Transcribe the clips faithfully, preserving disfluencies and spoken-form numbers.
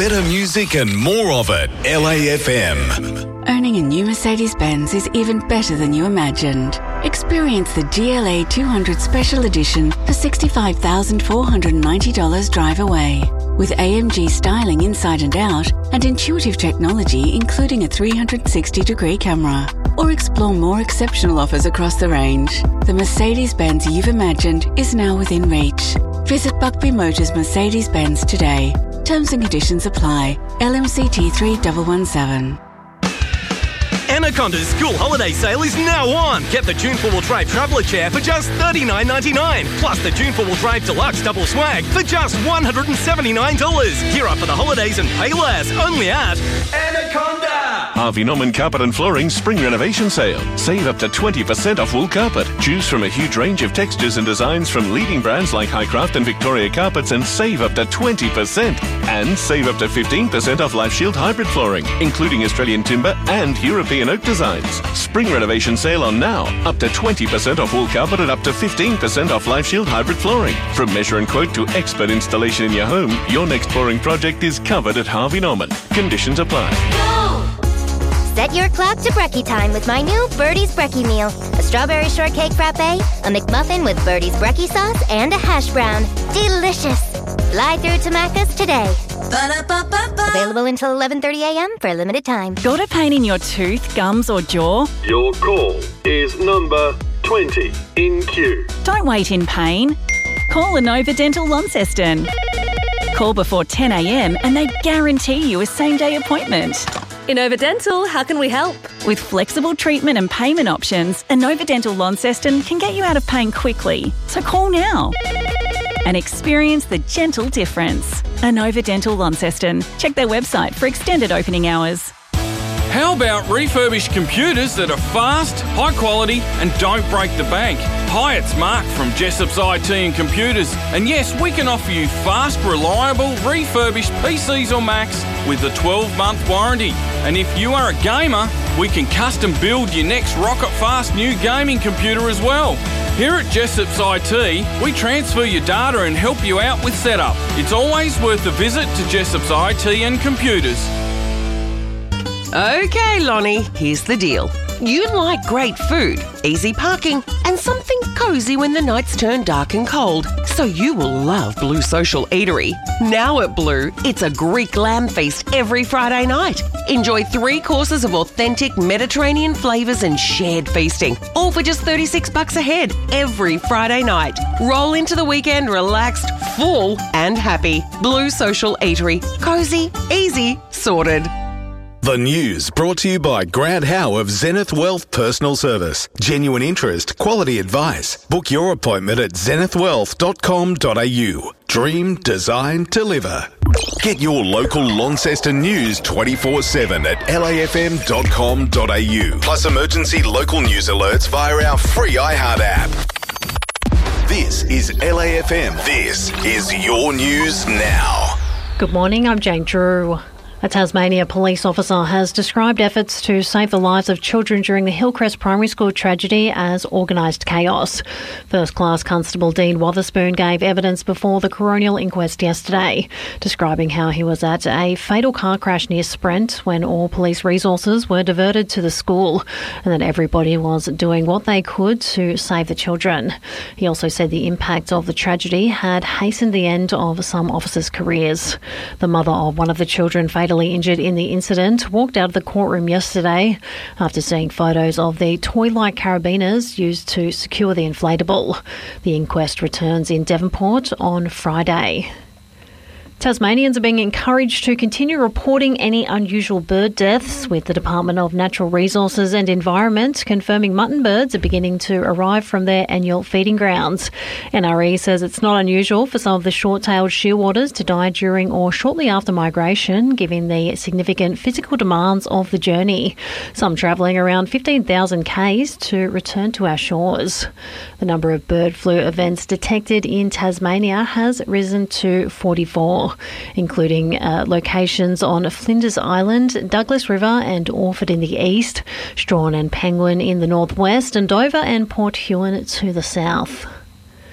better music and more of it. L A F M. Owning a new Mercedes-Benz is even better than you imagined. Experience the G L A two hundred Special Edition for sixty-five thousand four hundred ninety dollars drive away. With A M G styling inside and out and intuitive technology including a three hundred sixty degree camera. Or explore more exceptional offers across the range. The Mercedes-Benz you've imagined is now within reach. Visit Buckby Motors Mercedes-Benz today. Terms and conditions apply. L M C T three one one seven. Anaconda's school holiday sale is now on. Get the June four-wheel drive traveller chair for just thirty-nine ninety-nine. Plus the June four-wheel drive deluxe double swag for just one hundred seventy-nine dollars. Gear up for the holidays and pay less. Only at Anaconda. Harvey Norman Carpet and Flooring Spring Renovation Sale. Save up to twenty percent off wool carpet. Choose from a huge range of textures and designs from leading brands like Highcraft and Victoria Carpets and save up to twenty percent. And save up to fifteen percent off Life Shield hybrid flooring, including Australian timber and European oak designs. Spring renovation sale on now. Up to twenty percent off wool carpet and up to fifteen percent off Life Shield hybrid flooring. From measure and quote to expert installation in your home, your next flooring project is covered at Harvey Norman. Conditions apply. Set your clock to brekkie time with my new Birdie's Brekkie meal. A strawberry shortcake frappe, a McMuffin with Birdie's Brekkie sauce, and a hash brown. Delicious. Fly through to Macca's today. Ba-da-ba-ba-ba. Available until eleven thirty a.m. for a limited time. Got a pain in your tooth, gums or jaw? Your call is number twenty in queue. Don't wait in pain. Call Inova Dental Launceston. Call before ten a.m. and they guarantee you a same-day appointment. Inova Dental, how can we help? With flexible treatment and payment options, Inova Dental Launceston can get you out of pain quickly. So call now and experience the gentle difference. Inova Dental Launceston. Check their website for extended opening hours. How about refurbished computers that are fast, high quality and don't break the bank? Hi, it's Mark from Jessop's I T and Computers. And yes, we can offer you fast, reliable, refurbished P Cs or Macs with a twelve-month warranty. And if you are a gamer, we can custom build your next rocket-fast new gaming computer as well. Here at Jessop's I T, we transfer your data and help you out with setup. It's always worth a visit to Jessop's I T and Computers. Okay, Lonnie, here's the deal. You like great food, easy parking, and something cosy when the nights turn dark and cold. So you will love Blue Social Eatery. Now at Blue, it's a Greek lamb feast every Friday night. Enjoy three courses of authentic Mediterranean flavours and shared feasting, all for just thirty-six bucks a head every Friday night. Roll into the weekend relaxed, full and happy. Blue Social Eatery. Cosy, easy, sorted. The news brought to you by Grant Howe of Zenith Wealth Personal Service. Genuine interest, quality advice. Book your appointment at zenith wealth dot com dot a u. Dream, design, deliver. Get your local Launceston news twenty-four seven at l a f m dot com dot a u. Plus emergency local news alerts via our free iHeart app. This is L A F M. This is your news now. Good morning, I'm Jane Drew. A Tasmania police officer has described efforts to save the lives of children during the Hillcrest Primary School tragedy as organised chaos. First Class Constable Dean Wotherspoon gave evidence before the coronial inquest yesterday, describing how he was at a fatal car crash near Sprent when all police resources were diverted to the school and that everybody was doing what they could to save the children. He also said the impact of the tragedy had hastened the end of some officers' careers. The mother of one of the children fatally injured in the incident walked out of the courtroom yesterday after seeing photos of the toy-like carabiners used to secure the inflatable. The inquest returns in Devonport on Friday. Tasmanians are being encouraged to continue reporting any unusual bird deaths, with the Department of Natural Resources and Environment confirming mutton birds are beginning to arrive from their annual feeding grounds. N R E says it's not unusual for some of the short-tailed shearwaters to die during or shortly after migration, given the significant physical demands of the journey, some travelling around fifteen thousand kays to return to our shores. The number of bird flu events detected in Tasmania has risen to forty-four. Including uh, locations on Flinders Island, Douglas River and Orford in the east, Strahan and Penguin in the northwest, and Dover and Port Huon to the south.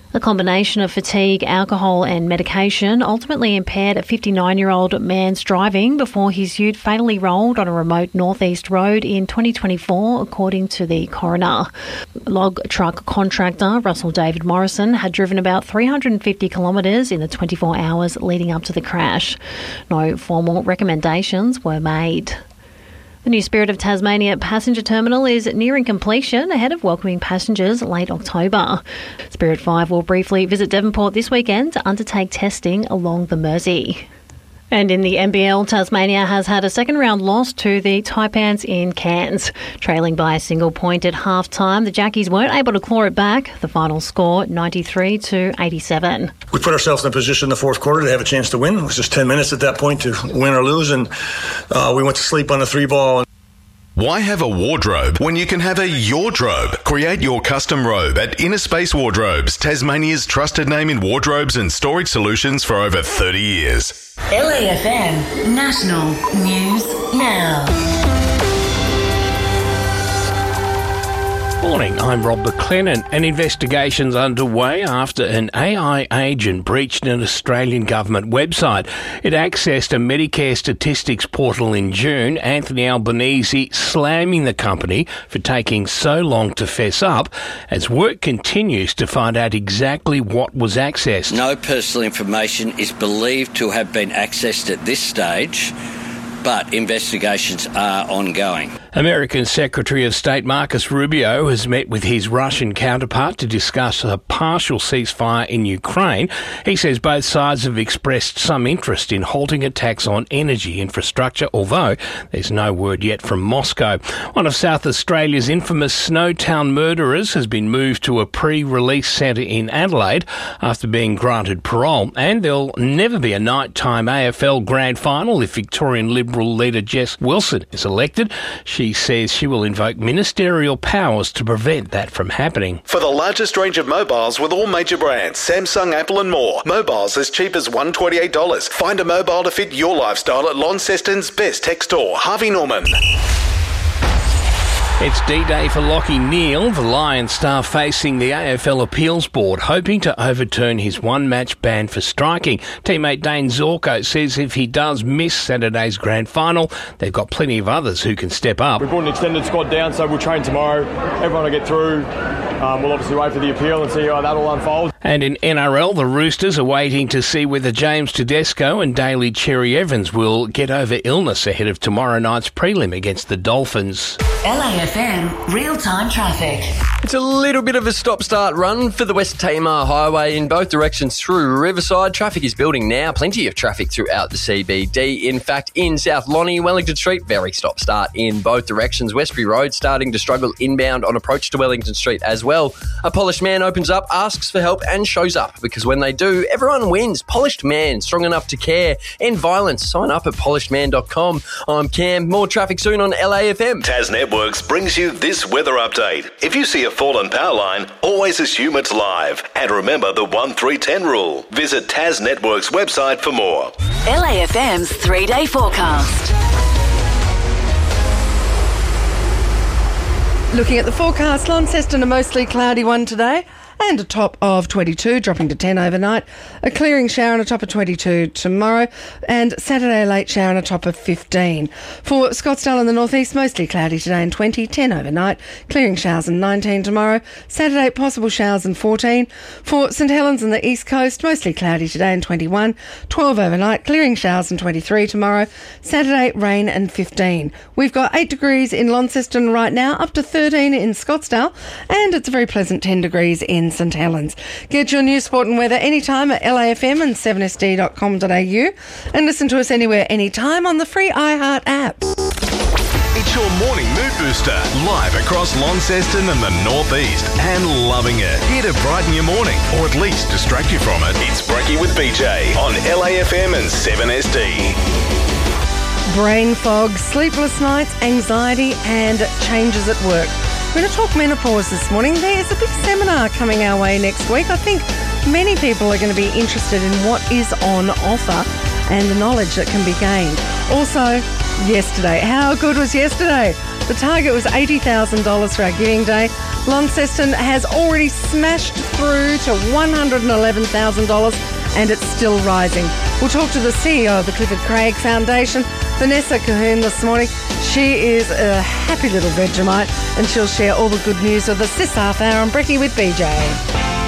A combination of fatigue, alcohol and medication ultimately impaired a fifty-nine-year-old man's driving before his ute fatally rolled on a remote northeast road in twenty twenty-four, according to the coroner. Log truck contractor Russell David Morrison had driven about three hundred fifty kilometres in the twenty-four hours leading up to the crash. No formal recommendations were made. The new Spirit of Tasmania passenger terminal is nearing completion ahead of welcoming passengers late October. Spirit five will briefly visit Devonport this weekend to undertake testing along the Mersey. And in the N B L, Tasmania has had a second round loss to the Taipans in Cairns. Trailing by a single point at half-time, the Jackies weren't able to claw it back. The final score, ninety-three to eighty-seven. We put ourselves in a position in the fourth quarter to have a chance to win. It was just ten minutes at that point to win or lose, and uh, we went to sleep on the three ball. Why have a wardrobe when you can have a Yordrobe? Create your custom robe at Inner Space Wardrobes, Tasmania's trusted name in wardrobes and storage solutions for over thirty years. L A F M National News Now. Morning, I'm Rob McLennan. An investigation's underway after an A I agent breached an Australian government website. It accessed a Medicare statistics portal in June. Anthony Albanese slamming the company for taking so long to fess up as work continues to find out exactly what was accessed. No personal information is believed to have been accessed at this stage, but investigations are ongoing. American Secretary of State Marcus Rubio has met with his Russian counterpart to discuss a partial ceasefire in Ukraine. He says both sides have expressed some interest in halting attacks on energy infrastructure, although there's no word yet from Moscow. One of South Australia's infamous Snowtown murderers has been moved to a pre-release centre in Adelaide after being granted parole, and there'll never be a nighttime A F L grand final if Victorian Liberal leader Jess Wilson is elected. She says she will invoke ministerial powers to prevent that from happening. For the largest range of mobiles with all major brands, Samsung, Apple and more. Mobiles as cheap as one hundred twenty-eight dollars. Find a mobile to fit your lifestyle at Launceston's best tech store, Harvey Norman. It's D-Day for Lachie Neale, the Lions star facing the A F L Appeals Board, hoping to overturn his one-match ban for striking. Teammate Dane Zorko says if he does miss Saturday's grand final, they've got plenty of others who can step up. We brought an extended squad down, so we'll train tomorrow. Everyone will get through. Um, we'll obviously wait for the appeal and see how that all unfolds. And in N R L, the Roosters are waiting to see whether James Tedesco and Daly Cherry Evans will get over illness ahead of tomorrow night's prelim against the Dolphins. L A F M real-time traffic. It's a little bit of a stop-start run for the West Tamar Highway in both directions through Riverside. Traffic is building now. Plenty of traffic throughout the C B D. In fact, in South Lonnie, Wellington Street, very stop-start in both directions. Westbury Road starting to struggle inbound on approach to Wellington Street as well. A polished man opens up, asks for help and shows up, because when they do, everyone wins. Polished Man, strong enough to care. End violence. Sign up at polished man dot com. I'm Cam. More traffic soon on L A F M. Tas Networks brings you this weather update. If you see a fallen power line, always assume it's live. And remember the one three ten rule. Visit Tas Networks website for more. L A F M's three-day forecast. Looking at the forecast, Launceston a mostly cloudy one today and a top of twenty-two, dropping to ten overnight. A clearing shower and a top of twenty-two tomorrow, and Saturday a late shower and a top of fifteen. For Scottsdale in the northeast, mostly cloudy today and twenty, ten overnight. Clearing showers and nineteen tomorrow. Saturday, possible showers and fourteen. For St Helens in the east coast, mostly cloudy today and twenty-one, twelve overnight. Clearing showers and twenty-three tomorrow. Saturday, rain and fifteen. We've got eight degrees in Launceston right now, up to thirteen in Scottsdale, and it's a very pleasant ten degrees in St Helens. Get your news, sport and weather anytime at L A F M and seven S D dot com dot A U, and listen to us anywhere, anytime on the free iHeart app. It's your morning mood booster, live across Launceston and the northeast, and loving it. Here to brighten your morning, or at least distract you from it. It's Brekkie with B J on L A F M and seven S D. Brain fog, sleepless nights, anxiety and changes at work. We're going to talk menopause this morning. There's a big seminar coming our way next week. I think many people are going to be interested in what is on offer and the knowledge that can be gained. Also, yesterday. How good was yesterday? The target was eighty thousand dollars for our Giving Day. Launceston has already smashed through to one hundred eleven thousand dollars and it's still rising. We'll talk to the C E O of the Clifford Craig Foundation, Vanessa Cahoon, this morning. She is a happy little Vegemite and she'll share all the good news of the this half hour on Brekkie with B J.